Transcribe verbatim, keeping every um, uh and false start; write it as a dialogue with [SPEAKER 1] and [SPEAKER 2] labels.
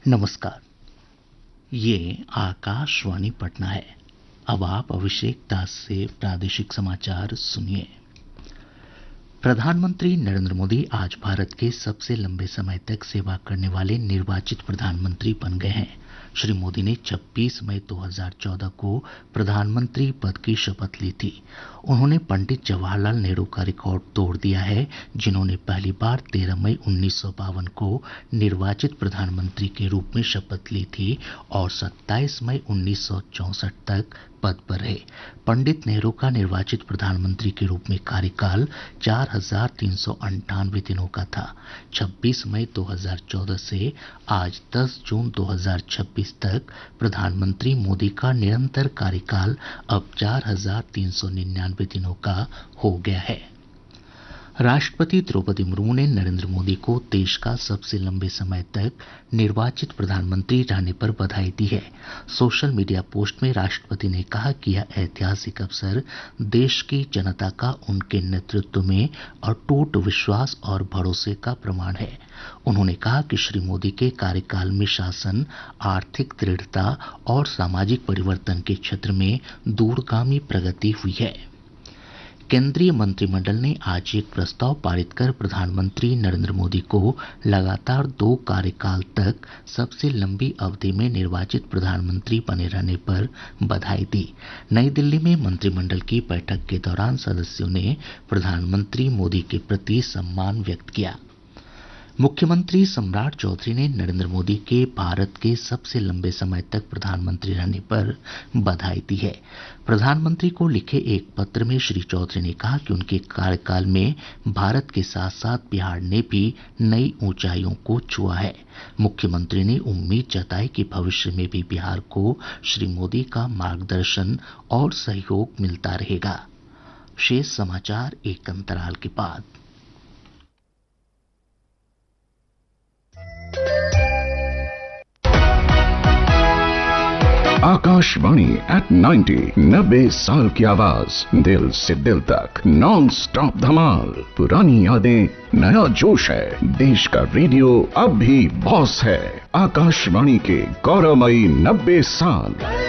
[SPEAKER 1] नमस्कार। ये आकाशवाणी पटना है। अब आप अभिषेक दास से प्रादेशिक समाचार सुनिए। प्रधानमंत्री नरेंद्र मोदी आज भारत के सबसे लंबे समय तक सेवा करने वाले निर्वाचित प्रधानमंत्री बन गए हैं। श्री मोदी ने छब्बीस मई दो हज़ार चौदह को प्रधानमंत्री पद की शपथ ली थी। उन्होंने पंडित जवाहरलाल नेहरू का रिकॉर्ड तोड़ दिया है, जिन्होंने पहली बार तेरह मई उन्नीस सौ बावन को निर्वाचित प्रधानमंत्री के रूप में शपथ ली थी और सत्ताईस मई उन्नीस सौ चौसठ तक पद पर रहे। पंडित नेहरू का निर्वाचित प्रधानमंत्री के रूप में कार्यकाल चार हजार तीन सौ अंठानवे दिनों का था। छब्बीस मई दो हज़ार चौदह से आज दस जून दो हज़ार छब्बीस तक प्रधानमंत्री मोदी का निरंतर कार्यकाल अब चार हजार तीन सौ निन्यानवे दिनों का हो गया है। राष्ट्रपति द्रौपदी मुर्मू ने नरेंद्र मोदी को देश का सबसे लंबे समय तक निर्वाचित प्रधानमंत्री रहने पर बधाई दी है। सोशल मीडिया पोस्ट में राष्ट्रपति ने कहा कि यह ऐतिहासिक अवसर देश की जनता का उनके नेतृत्व में अटूट विश्वास और भरोसे का प्रमाण है। उन्होंने कहा कि श्री मोदी के कार्यकाल में शासन, आर्थिक दृढ़ता और सामाजिक परिवर्तन के क्षेत्र में दूरगामी प्रगति हुई है। केंद्रीय मंत्रिमंडल ने आज एक प्रस्ताव पारित कर प्रधानमंत्री नरेंद्र मोदी को लगातार दो कार्यकाल तक सबसे लंबी अवधि में निर्वाचित प्रधानमंत्री बने रहने पर बधाई दी। नई दिल्ली में मंत्रिमंडल की बैठक के दौरान सदस्यों ने प्रधानमंत्री मोदी के प्रति सम्मान व्यक्त किया। मुख्यमंत्री सम्राट चौधरी ने नरेंद्र मोदी के भारत के सबसे लंबे समय तक प्रधानमंत्री रहने पर बधाई दी है। प्रधानमंत्री को लिखे एक पत्र में श्री चौधरी ने कहा कि उनके कार्यकाल में भारत के साथ साथ बिहार ने भी नई ऊंचाइयों को छुआ है। मुख्यमंत्री ने उम्मीद जताई कि भविष्य में भी बिहार को श्री मोदी का मार्गदर्शन और सहयोग मिलता रहेगा। शेष समाचार एक अंतराल के बाद।
[SPEAKER 2] आकाशवाणी एट नाइन्टी, नब्बे साल की आवाज, दिल से दिल तक, नॉन स्टॉप धमाल। पुरानी यादें, नया जोश है। देश का रेडियो अब भी बॉस है। आकाशवाणी के गौरवमयी नब्बे साल।